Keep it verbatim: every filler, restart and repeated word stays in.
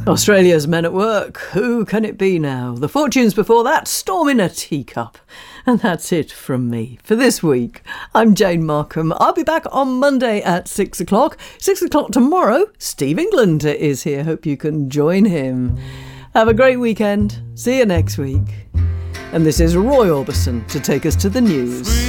Australia's Men at Work. Who can it be now? The Fortunes before that, Storm in a Teacup. And that's it from me for this week. I'm Jane Markham. I'll be back on Monday at six o'clock. Six o'clock tomorrow, Steve England is here. Hope you can join him. Have a great weekend. See you next week. And this is Roy Orbison to take us to the news.